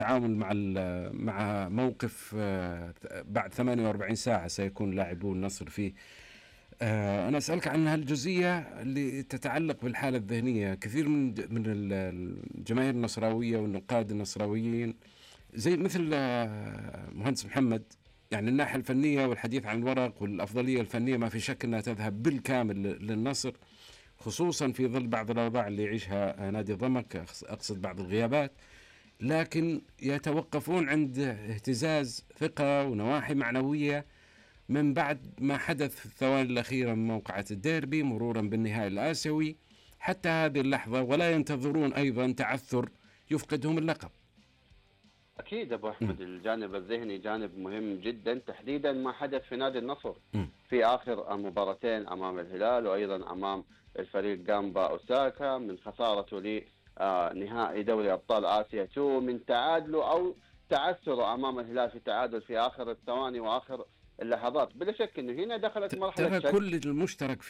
التعامل مع موقف بعد 48 ساعة سيكون لاعبو النصر فيه. أنا أسألك عن هالجزئية اللي تتعلق بالحالة الذهنية. كثير من الجماهير النصراوية والنقاد النصراويين زي مثل مهندس محمد، يعني الناحية الفنية والحديث عن الورق والأفضلية الفنية ما في شك أنها تذهب بالكامل للنصر، خصوصا في ظل بعض الأوضاع اللي يعيشها نادي ضمك، أقصد بعض الغيابات، لكن يتوقفون عند اهتزاز ثقة ونواحي معنوية من بعد ما حدث في الثواني الأخيرة من موقعة الديربي مرورا بالنهائي الآسيوي حتى هذه اللحظة، ولا ينتظرون أيضا تعثر يفقدهم اللقب. أكيد أبو أحمد، الجانب الذهني جانب مهم جدا، تحديدا ما حدث في نادي النصر في آخر مباراتين أمام الهلال وأيضا أمام الفريق جامبا أوساكا، من خسارته لنهائي دوري أبطال آسيا 2، من تعادله أو تعثره أمام الهلال في تعادل في آخر الثواني وآخر اللحظات. بلا شك أنه هنا دخلت مرحلة ترى شك. كل المشترك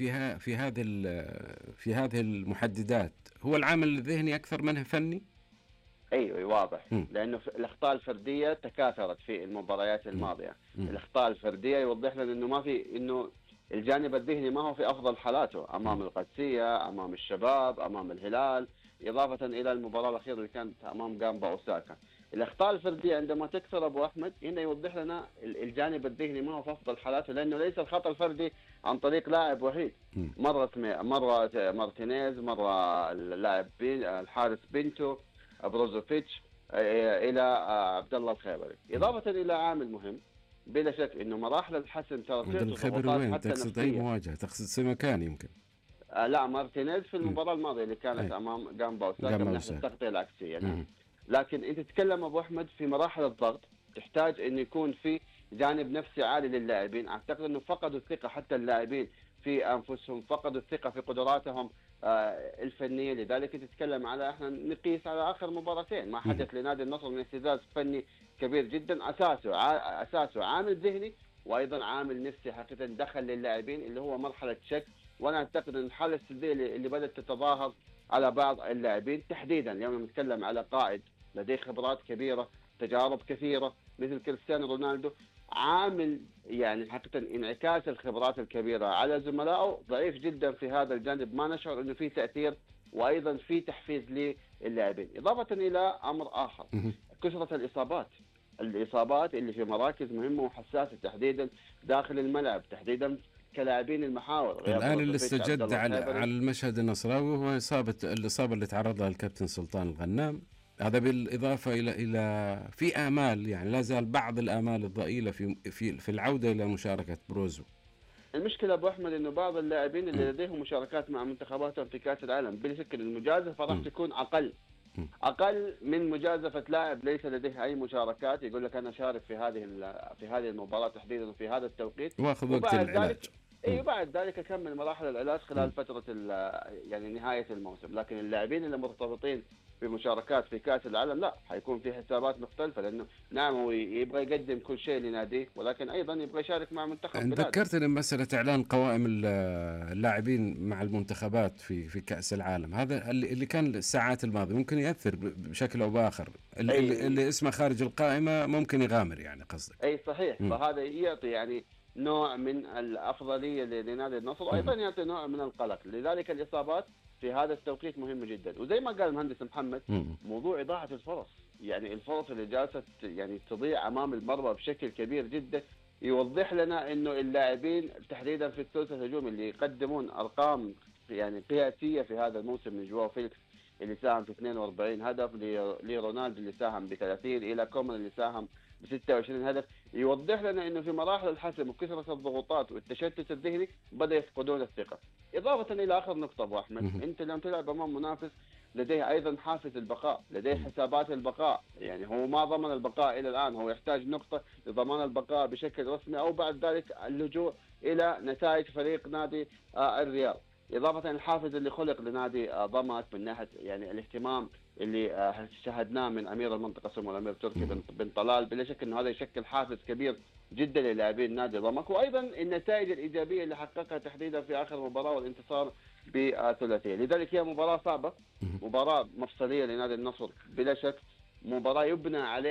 في هذه المحددات هو العامل الذهني أكثر منه فني. ايوه واضح، لانه الاخطاء الفرديه تكاثرت في المباريات الماضيه. الاخطاء الفرديه يوضح لنا انه ما في، انه الجانب الذهني ما هو في افضل حالاته امام القادسيه، امام الشباب، امام الهلال، اضافه الى المباراه الاخيره اللي كانت امام جامبا اوساكا. الاخطاء الفرديه عندما تكثر ابو احمد هنا يوضح لنا الجانب الذهني ما هو في افضل حالاته، لانه ليس الخطا الفردي عن طريق لاعب وحيد. مره مارتينيز، مره اللاعب الحارس بنتو بروزوفيتش، الى عبد الله الخيبري، اضافه الى عامل مهم بلا شك انه مراحل الحسم ترى عبد تعطي الخبر ضغوطات وين؟ حتى تقصد أي نفسيه. مواجهة؟ تقصد سمكان يمكن؟ لا، مارتينيز في المباراه الماضيه اللي كانت أي. امام جامبا اوساكا جامبا من ناحيه أوساكا. التغطيه العكسيه. نعم. لكن انت تتكلم ابو احمد في مراحل الضغط تحتاج انه يكون في جانب نفسي عالي للاعبين. اعتقد انه فقدوا الثقه، حتى اللاعبين في انفسهم فقدوا الثقه في قدراتهم الفنيه. لذلك تتكلم على، احنا نقيس على اخر مباراتين ما حدث لنادي النصر من اهتزاز فني كبير جدا، اساسه عامل ذهني وايضا عامل نفسي حقيقه دخل للاعبين اللي هو مرحله شك. وانا اعتقد ان الحاله السلبيه اللي بدات تتظاهر على بعض اللاعبين تحديدا، اليوم نتكلم على قائد لديه خبرات كبيره، تجارب كثيره مثل كريستيانو رونالدو، عامل يعني حقيقه انعكاس الخبرات الكبيره على زملائه ضعيف جدا في هذا الجانب، ما نشعر انه في تاثير وايضا في تحفيز للاعبين. اضافه الى امر اخر، كثره الاصابات اللي في مراكز مهمه وحساسه تحديدا داخل الملعب، تحديدا كلاعبين المحاور. الآن اللي استجد على المشهد النصراوي هو الإصابة اللي تعرض لها الكابتن سلطان الغنام. هذا بالإضافة إلى في آمال، يعني لا زال بعض الآمال الضئيلة في العودة إلى مشاركة بروزو. المشكله ابو احمد انه بعض اللاعبين اللي لديهم مشاركات مع منتخباتهم في كاس العالم بلا شك المجازفه راح تكون اقل من مجازفه لاعب ليس لديه اي مشاركات، يقول لك انا شارك في هذه المباراه تحديدا وفي هذا التوقيت، واخذ وقت العلاج. بعد ذلك كمل مراحل العلاج خلال فتره يعني نهايه الموسم. لكن اللاعبين اللي مرتبطين بمشاركات في كاس العالم لا، حيكون في حسابات مختلفه، لانه نعم هو يبغى يقدم كل شيء لناديه ولكن ايضا يبغى يشارك مع منتخب بلاده. ذكرتني بمساله اعلان قوائم اللاعبين مع المنتخبات في كاس العالم، هذا اللي كان الساعات الماضيه ممكن ياثر بشكل او باخر. اللي اسمه خارج القائمه ممكن يغامر، يعني قصدك؟ اي صحيح. فهذا يعطي يعني نوع من الافضليه لنادي النصر وايضا يعطي نوع من القلق. لذلك الاصابات في هذا التوقيت مهمه جدا. وزي ما قال المهندس محمد، موضوع اضاعه الفرص، يعني الفرص اللي جالسه يعني تضيع امام المرمى بشكل كبير جدا، يوضح لنا انه اللاعبين تحديدا في الثلث الهجومي اللي يقدمون ارقام يعني قياسيه في هذا الموسم، من جواو فيليكس اللي ساهم في 42 هدف، لرونالدو اللي ساهم ب 30، الى كومان اللي ساهم ب 26 هدف، يوضح لنا انه في مراحل الحسم وكثره الضغوطات والتشتت الذهني بدا يفقدون الثقه. اضافه الى اخر نقطه ابو احمد، انت لما تلعب امام منافس لديه ايضا حافز البقاء، لديه حسابات البقاء، يعني هو ما ضمن البقاء الى الان، هو يحتاج نقطه لضمان البقاء بشكل رسمي او بعد ذلك اللجوء الى نتائج فريق نادي الرياض. إضافة الحافز اللي خلق لنادي ضمك من ناحية يعني الاهتمام اللي شاهدناه من أمير المنطقة سمو الأمير تركي بن طلال، بلا شك أنه هذا يشكل حافز كبير جدا للاعبين نادي ضمك. وأيضا النتائج الإيجابية اللي حققها تحديدا في آخر مباراة والانتصار بثلاثية. لذلك هي مباراة صعبة، مباراة مفصلية لنادي النصر بلا شك، مباراه يبنى عليها